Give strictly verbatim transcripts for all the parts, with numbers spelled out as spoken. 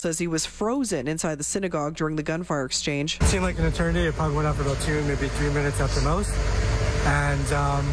says he was frozen inside the synagogue during the gunfire exchange. It seemed like an eternity. It probably went on for about two, maybe three minutes at the most. And um,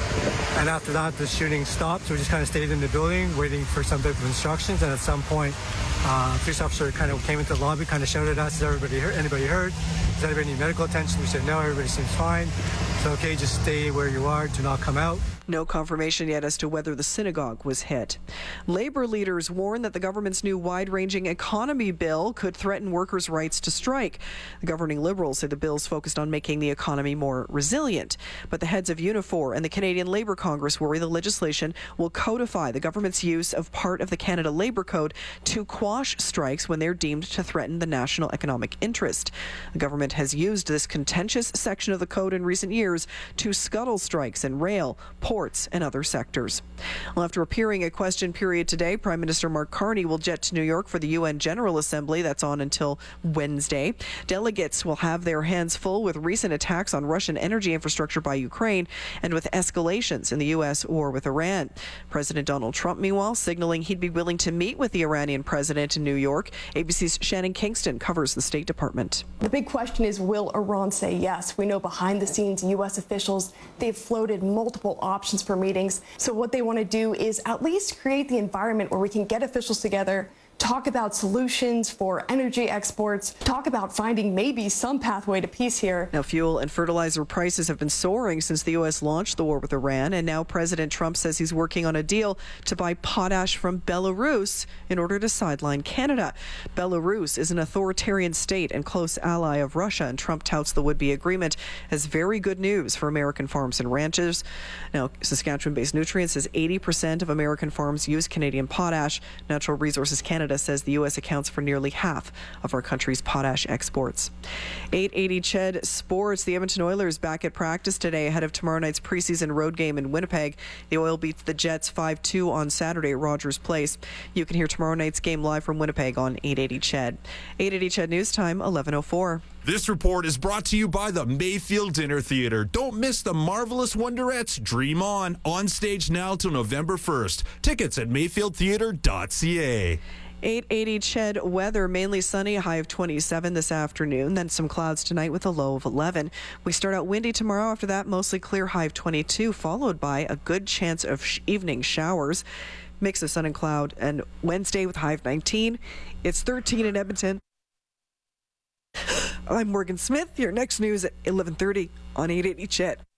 and after that, the shooting stopped. So we just kind of stayed in the building waiting for some type of instructions. And at some point, uh, a police officer kind of came into the lobby, kind of shouted at us, "Is everybody hurt? Anybody hurt? Does anybody need medical attention?" We said, "No, everybody seems fine." So, okay, just stay where you are. Do not come out. No confirmation yet as to whether the synagogue was hit. Labor leaders warn that the government's new wide-ranging economy bill could threaten workers' rights to strike. The governing Liberals say the bill's focused on making the economy more resilient. But the heads of Unifor and the Canadian Labour Congress worry the legislation will codify the government's use of part of the Canada Labour Code to quash strikes when they're deemed to threaten the national economic interest. The government has used this contentious section of the code in recent years to scuttle strikes in rail, port, and other sectors. Well, after appearing a question period today, Prime Minister Mark Carney will jet to New York for the U N General Assembly. That's on until Wednesday. Delegates will have their hands full with recent attacks on Russian energy infrastructure by Ukraine and with escalations in the U S war with Iran. President Donald Trump, meanwhile, signaling he'd be willing to meet with the Iranian president in New York. A B C's Shannon Kingston covers the State Department. The big question is, will Iran say yes? We know behind the scenes, U S officials, they've floated multiple options for meetings. So what they want to do is at least create the environment where we can get officials together, talk about solutions for energy exports, talk about finding maybe some pathway to peace here. Now, fuel and fertilizer prices have been soaring since the U S launched the war with Iran, and now President Trump says he's working on a deal to buy potash from Belarus in order to sideline Canada. Belarus is an authoritarian state and close ally of Russia, and Trump touts the would-be agreement as very good news for American farms and ranches. Now, Saskatchewan-based Nutrien says eighty percent of American farms use Canadian potash. Natural Resources Canada says the U S accounts for nearly half of our country's potash exports. eight eighty C H E D Sports. The Edmonton Oilers back at practice today ahead of tomorrow night's preseason road game in Winnipeg. The Oil beats the Jets five two on Saturday at Rogers Place. You can hear tomorrow night's game live from Winnipeg on eight eighty C H E D. eight eighty C H E D News Time, eleven oh four. This report is brought to you by the Mayfield Dinner Theatre. Don't miss the marvelous Wonderettes Dream On, on stage now till November first. Tickets at mayfield theatre dot c a. eight eighty C H E D weather, mainly sunny, a high of twenty-seven this afternoon, then some clouds tonight with a low of eleven. We start out windy tomorrow. After that, mostly clear, high of twenty-two, followed by a good chance of sh- evening showers. Mix of sun and cloud. And Wednesday with a high of nineteen. It's thirteen in Edmonton. I'm Morgan Smith. Your next news at eleven thirty on eight eighty C H E D.